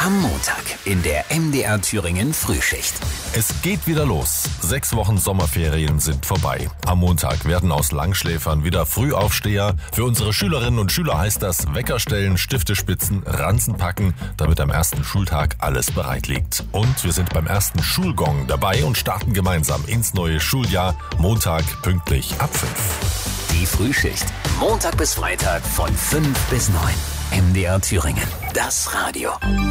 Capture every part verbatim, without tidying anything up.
Am Montag in der M D R Thüringen Frühschicht. Es geht wieder los. Sechs Wochen Sommerferien sind vorbei. Am Montag werden aus Langschläfern wieder Frühaufsteher. Für unsere Schülerinnen und Schüler heißt das Wecker stellen, Stifte spitzen, Ranzen packen, damit am ersten Schultag alles bereit liegt. Und wir sind beim ersten Schulgong dabei und starten gemeinsam ins neue Schuljahr. Montag pünktlich ab fünf. Die Frühschicht. Montag bis Freitag von fünf bis neun. M D R Thüringen. Das Radio.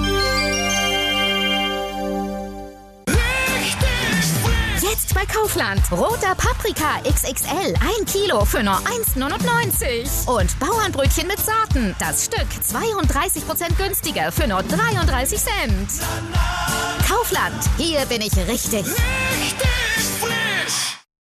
Jetzt bei Kaufland. Roter Paprika X X L. Ein Kilo für nur eins neunundneunzig. Und Bauernbrötchen mit Sorten. Das Stück zweiunddreißig Prozent günstiger für nur dreiunddreißig Cent. Kaufland. Hier bin ich richtig. Richtig frisch.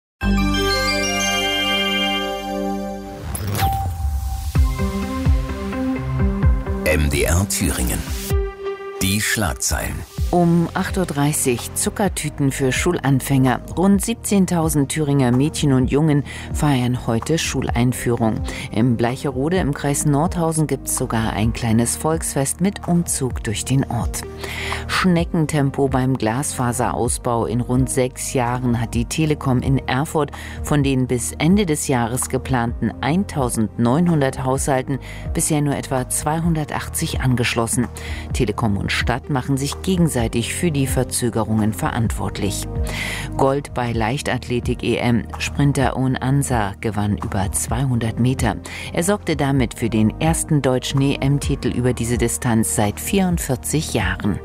M D R Thüringen. Die Schlagzeilen. Um acht Uhr dreißig Zuckertüten für Schulanfänger. Rund siebzehntausend Thüringer Mädchen und Jungen feiern heute Schuleinführung. Im Bleicherode im Kreis Nordhausen gibt es sogar ein kleines Volksfest mit Umzug durch den Ort. Schneckentempo beim Glasfaserausbau. In rund sechs Jahren hat die Telekom in Erfurt von den bis Ende des Jahres geplanten eintausendneunhundert Haushalten bisher nur etwa zweihundertachtzig angeschlossen. Telekom und Stadt machen sich gegenseitig für die Verzögerungen verantwortlich. Gold bei Leichtathletik-E M. Sprinter Owen Ansah gewann über zweihundert Meter. Er sorgte damit für den ersten deutschen E M-Titel über diese Distanz seit vierundvierzig Jahren.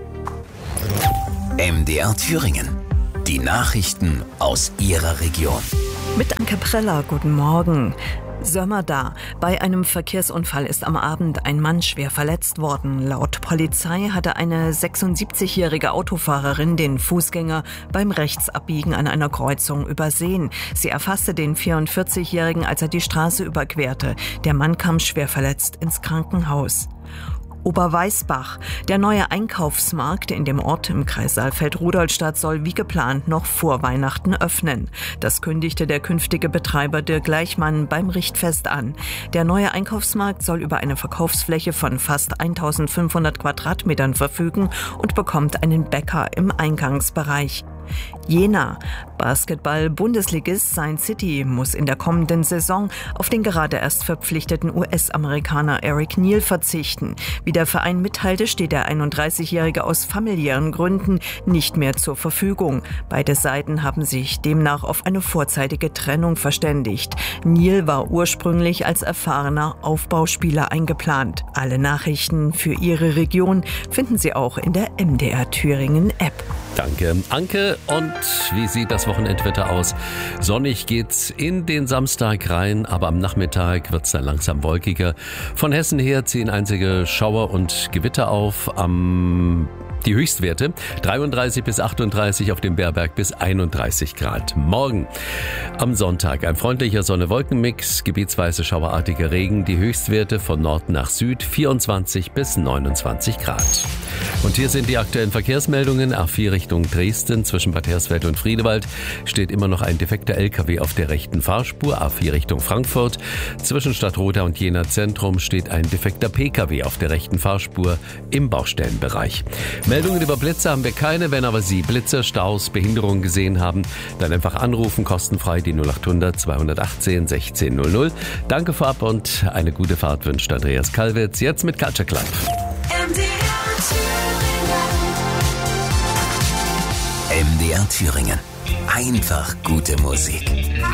M D R Thüringen. Die Nachrichten aus Ihrer Region. Mit Anke Preller, guten Morgen. Sömmerda. Bei einem Verkehrsunfall ist am Abend ein Mann schwer verletzt worden. Laut Polizei hatte eine sechsundsiebzigjährige Autofahrerin den Fußgänger beim Rechtsabbiegen an einer Kreuzung übersehen. Sie erfasste den vierundvierzigjährigen, als er die Straße überquerte. Der Mann kam schwer verletzt ins Krankenhaus. Oberweißbach. Der neue Einkaufsmarkt in dem Ort im Kreis Saalfeld-Rudolstadt soll wie geplant noch vor Weihnachten öffnen. Das kündigte der künftige Betreiber Dirk Gleichmann beim Richtfest an. Der neue Einkaufsmarkt soll über eine Verkaufsfläche von fast eintausendfünfhundert Quadratmetern verfügen und bekommt einen Bäcker im Eingangsbereich. Jena. Basketball-Bundesligist Saint City muss in der kommenden Saison auf den gerade erst verpflichteten U S-Amerikaner Eric Neal verzichten. Wie der Verein mitteilte, steht der einunddreißigjährige aus familiären Gründen nicht mehr zur Verfügung. Beide Seiten haben sich demnach auf eine vorzeitige Trennung verständigt. Neal war ursprünglich als erfahrener Aufbauspieler eingeplant. Alle Nachrichten für Ihre Region finden Sie auch in der M D R Thüringen App. Danke, Anke. Und wie sieht das Wochenendwetter aus? Sonnig geht's in den Samstag rein, aber am Nachmittag wird's dann langsam wolkiger. Von Hessen her ziehen einzige Schauer und Gewitter auf. Am Die Höchstwerte dreiunddreißig bis achtunddreißig, auf dem Bärberg bis einunddreißig Grad. Morgen am Sonntag ein freundlicher Sonne-Wolken-Mix, gebietsweise schauerartiger Regen, die Höchstwerte von Nord nach Süd vierundzwanzig bis neunundzwanzig Grad. Und hier sind die aktuellen Verkehrsmeldungen. A vier Richtung Dresden zwischen Bad Hersfeld und Friedewald steht immer noch ein defekter L K W auf der rechten Fahrspur. A vier Richtung Frankfurt zwischen Stadtroda und Jena Zentrum steht ein defekter P K W auf der rechten Fahrspur im Baustellenbereich. Meldungen über Blitze haben wir keine. Wenn aber Sie Blitze, Staus, Behinderungen gesehen haben, dann einfach anrufen, kostenfrei die null acht hundert zweihundertachtzehn sechzehn null null. Danke vorab und eine gute Fahrt wünscht Andreas Kalwitz. Jetzt mit Culture Club. M D R Thüringen. Einfach gute Musik.